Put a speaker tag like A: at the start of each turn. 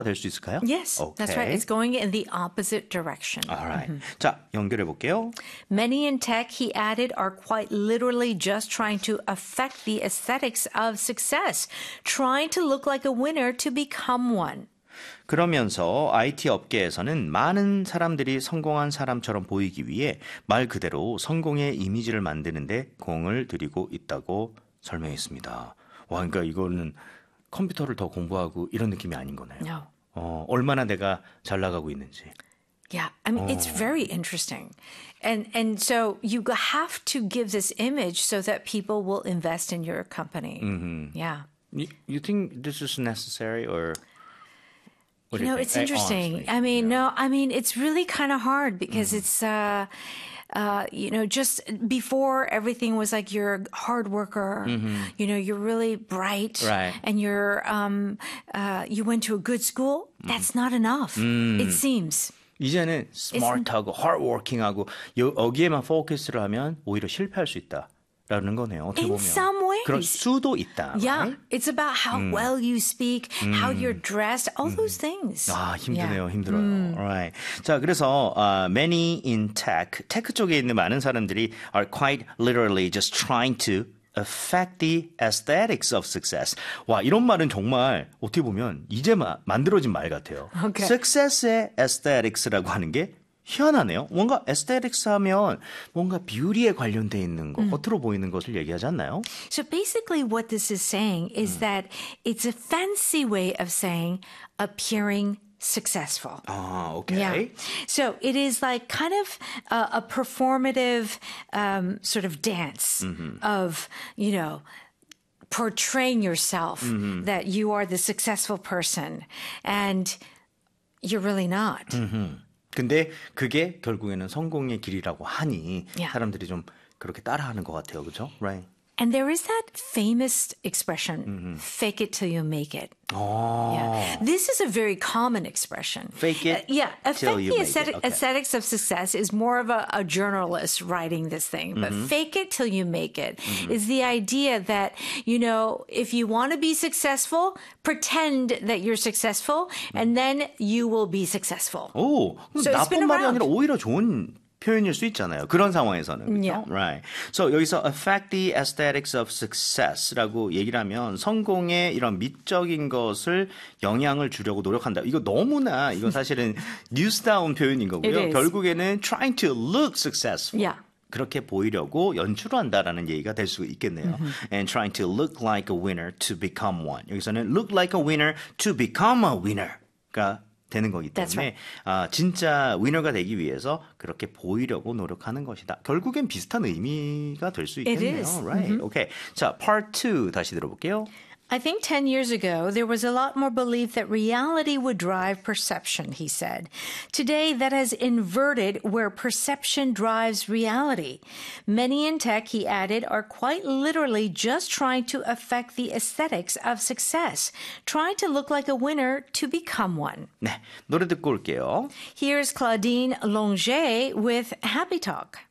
A: 될 수 있을까요?
B: Yes, that's right. It's going in the opposite direction.
A: Alright. 자, 연결해 볼게요.
B: Many in tech, he added, are quite literally just trying to affect the aesthetics of success, trying to look like a winner to become one.
A: 그러면서 IT 업계에서는 많은 사람들이 성공한 사람처럼 보이기 위해 말 그대로 성공의 이미지를 만드는데 공을 들이고 있다고 설명했습니다. 와, 그러니까 이거는 컴퓨터를 더 공부하고 이런 느낌이 아닌 거네요.
B: No.
A: 얼마나 내가 잘 나가고 있는지.
B: Yeah, I mean, it's very interesting. And so you have to give this image so that people will invest in your company. Mm-hmm. Yeah.
A: You think this is necessary or...
B: You know, it's interesting. I mean, no, I mean, it's really kind of hard because it's... you know, just before everything was like you're a hard worker, you know, you're really bright,
A: right.
B: And you're, you went to a good school. That's not enough. It seems.
A: 이제는 smart하고 hardworking하고 여기에만 포커스를 하면 오히려 실패할 수 있다라는 거네요. 어떻게
B: In
A: 보면.
B: some ways.
A: 그럴 수도 있다.
B: Yeah,
A: right?
B: it's about how well you speak, how you're dressed, all those things.
A: 아, 힘드네요.
B: Yeah.
A: 힘들어요. Alright. 자, 그래서 many in tech, 테크 쪽에 있는 많은 사람들이 are quite literally just trying to affect the aesthetics of success. 와, 이런 말은 정말 어떻게 보면 이제 만들어진 말 같아요.
B: Okay.
A: success의 aesthetics라고 하는 게 희한하네요. 뭔가 aesthetics 하면 뭔가 뷰티에 관련돼 있는 거, 겉으로 보이는 것을 얘기하지 않나요?
B: So basically what this is saying is that it's a fancy way of saying appearing successful.
A: 아, okay.
B: Yeah. So it is like kind of a performative sort of dance of, you know, portraying yourself that you are the successful person and you're really not.
A: 근데 그게 결국에는 성공의 길이라고 하니
B: Yeah.
A: 사람들이 좀 그렇게 따라하는 것 같아요. 그렇죠? Right.
B: And there is that famous expression, fake it till you make it.
A: Oh.
B: Yeah. This is a very common expression.
A: Fake it
B: yeah.
A: till
B: Affect
A: you
B: the
A: make it. Okay.
B: aesthetics of success is more of a journalist writing this thing. But fake it till you make it is the idea that, you know, if you want to be successful, pretend that you're successful and then you will be successful.
A: 오,
B: So it's been
A: 나쁜 말이
B: around.
A: 아니라 오히려 좋은 표현일 수 있잖아요. 그런 상황에서는. 그렇죠?
B: Yeah.
A: Right. So 여기서 affect the aesthetics of success라고 얘기를 하면 성공의 이런 미적인 것을 영향을 주려고 노력한다. 이거 너무나 이건 사실은 뉴스다운 표현인 거고요.
B: It is.
A: 결국에는 trying to look successful.
B: Yeah.
A: 그렇게 보이려고 연출한다라는 얘기가 될 수 있겠네요. And trying to look like a winner to become one. 여기서는 look like a winner to become a winner가 되는 거기
B: That's
A: 때문에
B: right.
A: 진짜 위너가 되기 위해서 그렇게 보이려고 노력하는 것이다. 결국엔 비슷한 의미가 될 수
B: It
A: 있겠네요.
B: is.
A: Right. Okay. 자, part 2 다시 들어볼게요.
B: I think 10 years ago, there was a lot more belief that reality would drive perception, he said. Today, that has inverted where perception drives reality. Many in tech, he added, are quite literally just trying to affect the aesthetics of success, trying to look like a winner to become one.
A: 네, 노래 듣고 올게요.
B: Here's Claudine Longet with Happy Talk.